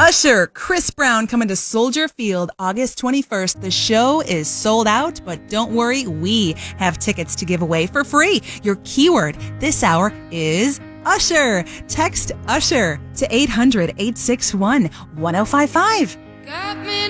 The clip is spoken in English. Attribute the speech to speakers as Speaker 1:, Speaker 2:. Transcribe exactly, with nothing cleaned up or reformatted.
Speaker 1: Usher, Chris Brown coming to Soldier Field August twenty-first. The show is sold out, but don't worry, we have tickets to give away for free. Your keyword this hour is Usher. Text Usher to eight hundred, eight six one, one oh five five.